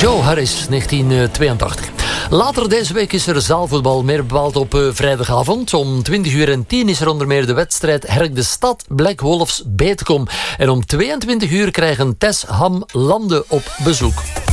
Joe Harris, 1982. Later deze week is er zaalvoetbal, meer bepaald op vrijdagavond. Om 20:10 is er onder meer de wedstrijd Herk de Stad, Black Wolves Beetkom. En om 22 uur krijgen Tess Ham Landen op bezoek.